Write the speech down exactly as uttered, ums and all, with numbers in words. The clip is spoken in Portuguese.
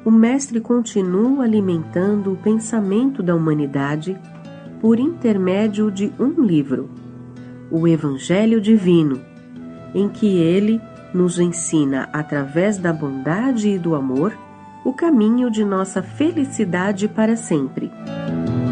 o Mestre continua alimentando o pensamento da humanidade por intermédio de um livro, o Evangelho Divino, em que ele nos ensina, através da bondade e do amor, o caminho de nossa felicidade para sempre.